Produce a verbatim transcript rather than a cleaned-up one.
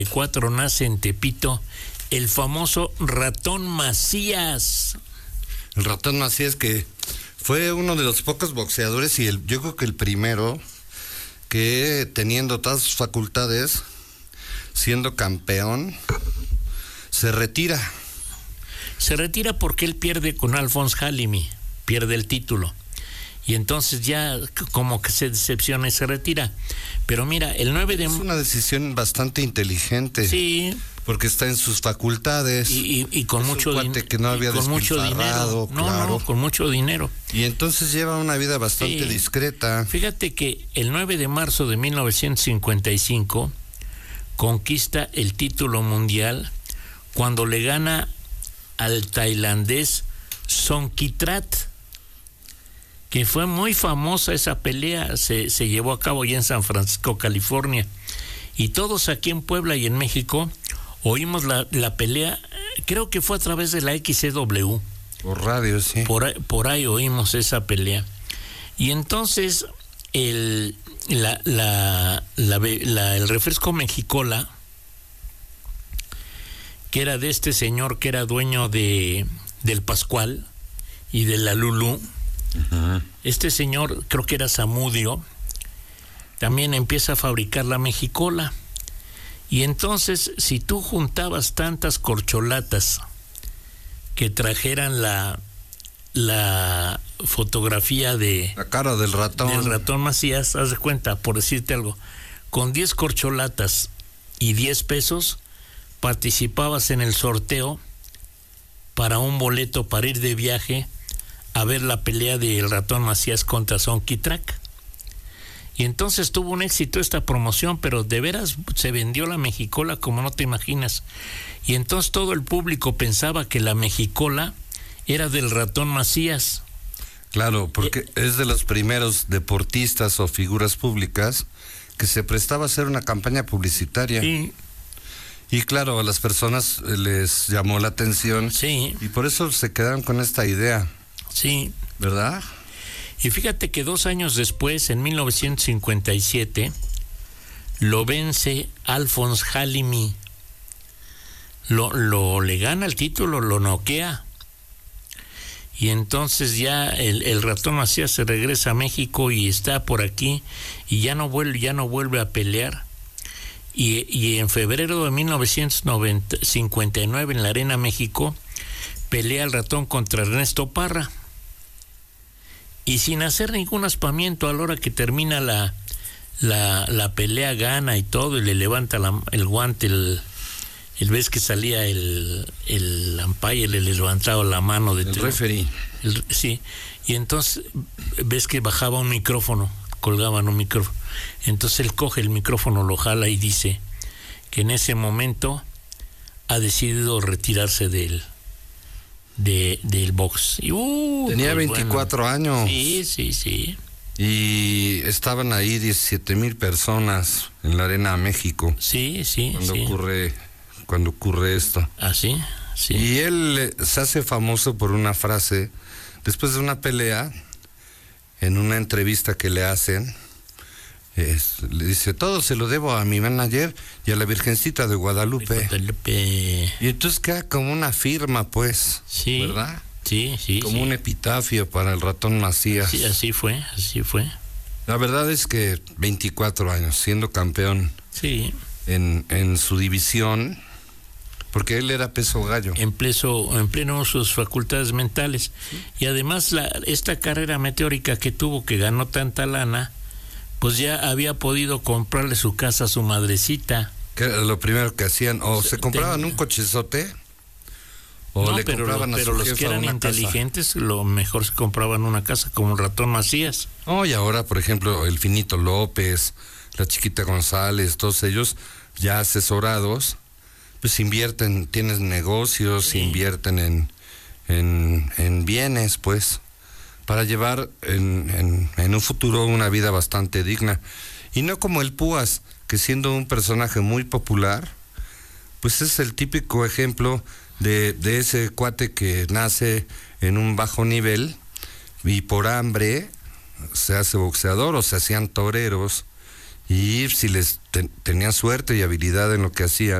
cuatro nace en Tepito el famoso Ratón Macías. El Ratón Macías, que fue uno de los pocos boxeadores y el, yo creo que el primero que, teniendo todas sus facultades, siendo campeón, se retira. Se retira porque él pierde con Alphonse Halimi, pierde el título. Y entonces ya como que se decepciona y se retira. Pero mira, el nueve de... Es una decisión bastante inteligente. Sí. Porque está en sus facultades. Y, y, y con es mucho dinero. Que no había con mucho dinero. No, claro. no, con mucho dinero. Y entonces lleva una vida bastante sí. discreta. Fíjate que el nueve de marzo de mil novecientos cincuenta y cinco conquista el título mundial cuando le gana al tailandés Songkhitrat, que fue muy famosa esa pelea, se, se llevó a cabo ya en San Francisco, California, y todos aquí en Puebla y en México oímos la, la pelea, creo que fue a través de la X C W. Por radio, sí. Por ahí, por ahí oímos esa pelea. Y entonces el, la, la, la, la, el refresco Mexicola, que era de este señor que era dueño de del Pascual y de la Lulú, uh-huh. Este señor, creo que era Zamudio, también empieza a fabricar la Mexicola. Y entonces, si tú juntabas tantas corcholatas que trajeran la la fotografía de la cara del ratón del ratón Macías, haz de cuenta, por decirte algo, con diez corcholatas y diez pesos participabas en el sorteo para un boleto para ir de viaje a ver la pelea del ratón Macías contra Songkhitrat. Y entonces tuvo un éxito esta promoción, pero de veras se vendió la Mexicola como no te imaginas. Y entonces todo el público pensaba que la Mexicola era del ratón Macías. Claro, porque eh, es de los primeros deportistas o figuras públicas que se prestaba a hacer una campaña publicitaria. Sí. Y claro, a las personas les llamó la atención. Sí. Y por eso se quedaron con esta idea. Sí. ¿Verdad? Y fíjate que dos años después, en mil novecientos cincuenta y siete, lo vence Alphonse Halimi. Lo, lo le gana el título, lo noquea. Y entonces ya el, el ratón Macías se regresa a México y está por aquí y ya no vuelve, ya no vuelve a pelear. Y, y en febrero de mil novecientos cincuenta y nueve en la Arena México pelea el ratón contra Ernesto Parra y sin hacer ningún aspamiento, a la hora que termina la la, la pelea gana y todo y le levanta la, el guante, el, el ves que salía el el umpire, le levantaba la mano de el referee, el, sí, y entonces ves que bajaba un micrófono, colgaban un micrófono. Entonces él coge el micrófono, lo jala y dice que en ese momento ha decidido retirarse del de, del box. Y, uh, tenía pues veinticuatro bueno. años. Sí, sí, sí. Y estaban ahí diecisiete mil personas en la Arena México. Sí, sí, cuando sí. ocurre cuando ocurre esto. Ah, sí, sí. Y él se hace famoso por una frase después de una pelea, en una entrevista que le hacen. Es, le dice, todo se lo debo a mi manager y a la Virgencita de Guadalupe. Guadalupe. Y entonces queda como una firma, pues, sí, ¿verdad? Sí, sí. Como sí. un epitafio para el ratón Macías. Sí, así fue, así fue. La verdad es que veinticuatro años, siendo campeón sí. en, en su división, porque él era peso gallo. En, pleso, en pleno sus facultades mentales. Sí. Y además la, esta carrera meteórica que tuvo, que ganó tanta lana, pues ya había podido comprarle su casa a su madrecita. Que era lo primero que hacían, o se compraban Ten... un cochezote, o no, le pero, compraban lo, a pero su los jefa que eran una inteligentes, casa. Lo mejor se compraban una casa como el ratón Macías. Oh, y ahora, por ejemplo, el Finito López, la Chiquita González, todos ellos ya asesorados, pues invierten, tienen negocios, sí. invierten en, en, en bienes, pues, para llevar en, en, en un futuro una vida bastante digna. Y no como el Púas, que siendo un personaje muy popular, pues es el típico ejemplo de, de ese cuate que nace en un bajo nivel y por hambre se hace boxeador o se hacían toreros Y si les ten, tenían suerte y habilidad en lo que hacían,